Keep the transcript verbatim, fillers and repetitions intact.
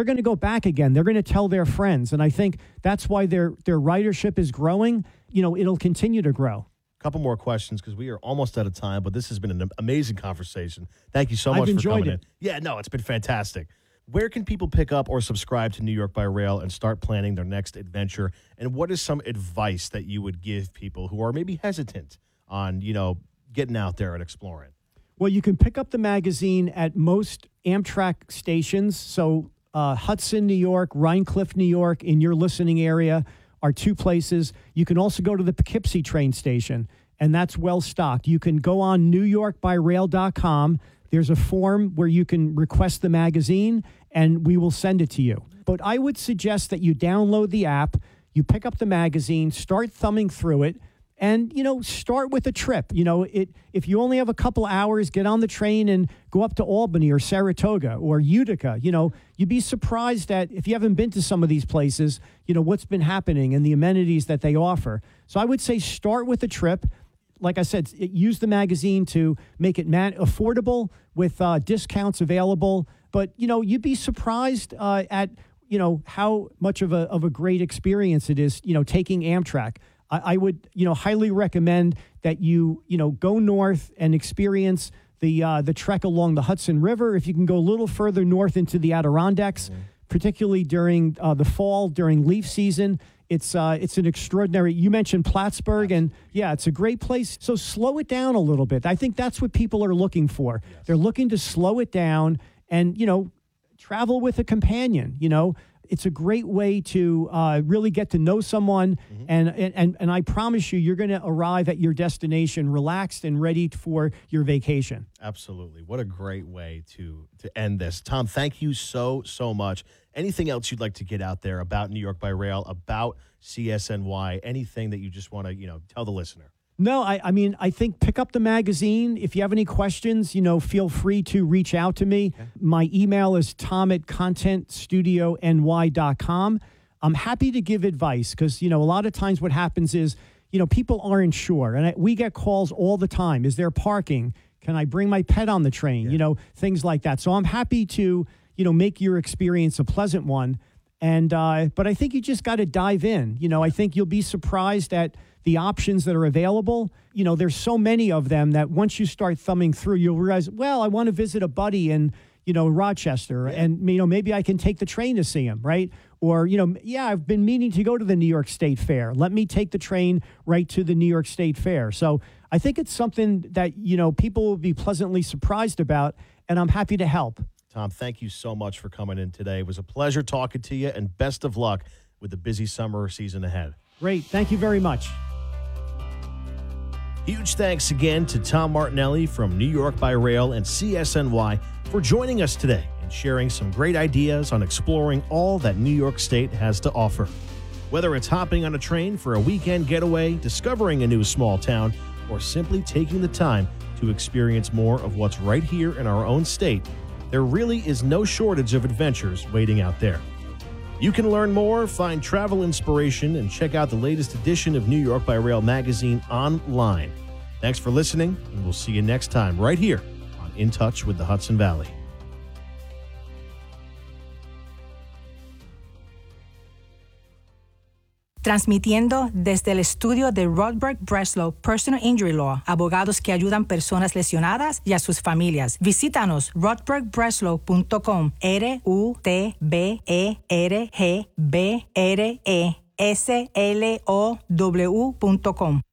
they're going to go back again. They're going to tell their friends. And I think that's why their their ridership is growing. You know, it'll continue to grow. A couple more questions because we are almost out of time, but this has been an amazing conversation. Thank you so much I've for enjoyed coming it. in. Yeah, no, it's been fantastic. Where can people pick up or subscribe to New York by Rail and start planning their next adventure? And what is some advice that you would give people who are maybe hesitant on, you know, getting out there and exploring? Well, you can pick up the magazine at most Amtrak stations. So uh, Hudson, New York, Rhine Cliff, New York, in your listening area are two places. You can also go to the Poughkeepsie train station, and that's well stocked. You can go on new york by rail dot com. There's a form where you can request the magazine, and we will send it to you. But I would suggest that you download the app, you pick up the magazine, start thumbing through it, and, you know, start with a trip. You know, it if you only have a couple hours, get on the train and go up to Albany or Saratoga or Utica. You know, you'd be surprised that if you haven't been to some of these places, you know, what's been happening and the amenities that they offer. So I would say start with a trip. Like I said, use the magazine to make it man- affordable with uh, discounts available. But, you know, you'd be surprised uh, at, you know, how much of a of a great experience it is, you know, taking Amtrak. I would, you know, highly recommend that you, you know, go north and experience the uh, the trek along the Hudson River. If you can go a little further north into the Adirondacks, mm-hmm. particularly during uh, the fall, during leaf season, it's uh, it's an extraordinary. You mentioned Plattsburgh, and yeah, it's a great place. So slow it down a little bit. I think that's what people are looking for. Yes. They're looking to slow it down and, you know, travel with a companion, you know. It's a great way to uh, really get to know someone, mm-hmm. and, and and I promise you, you're going to arrive at your destination relaxed and ready for your vacation. Absolutely. What a great way to to end this. Tom, thank you so, so much. Anything else you'd like to get out there about New York by Rail, about C S N Y, anything that you just want to, you know, tell the listener? No, I, I mean, I think pick up the magazine. If you have any questions, you know, feel free to reach out to me. Okay. My email is tom at content studio n y dot com. I'm happy to give advice because, you know, a lot of times what happens is, you know, people aren't sure. And I, we get calls all the time. Is there parking? Can I bring my pet on the train? Yeah. You know, things like that. So I'm happy to, you know, make your experience a pleasant one. And, uh, but I think you just got to dive in. You know, I think you'll be surprised at the options that are available. You know, there's so many of them that once you start thumbing through, you'll realize, well, I want to visit a buddy in, you know, Rochester, yeah. and, you know, maybe I can take the train to see him, right? Or, you know, yeah, I've been meaning to go to the New York State Fair. Let me take the train right to the New York State Fair. So I think it's something that, you know, people will be pleasantly surprised about, and I'm happy to help. Tom, thank you so much for coming in today. It was a pleasure talking to you, and best of luck with the busy summer season ahead. Great. Thank you very much. Huge thanks again to Tom Martinelli from New York by Rail and C S N Y for joining us today and sharing some great ideas on exploring all that New York State has to offer. Whether it's hopping on a train for a weekend getaway, discovering a new small town, or simply taking the time to experience more of what's right here in our own state, there really is no shortage of adventures waiting out there. You can learn more, find travel inspiration, and check out the latest edition of New York by Rail magazine online. Thanks for listening, and we'll see you next time right here on In Touch with the Hudson Valley. Transmitiendo desde el estudio de Rodberg Breslow Personal Injury Law, abogados que ayudan personas lesionadas y a sus familias. Visítanos rodberg breslow punto com, R U T B E R G B R E S L O W punto com.